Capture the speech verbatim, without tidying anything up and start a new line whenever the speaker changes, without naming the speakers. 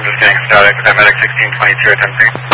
just getting started with medic sixteen twenty-two at ten three.